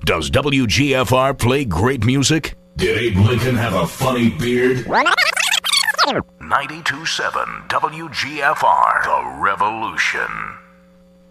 Does WGFR play great music? Did Abe Lincoln have a funny beard? 92.7 WGFR, The Revolution.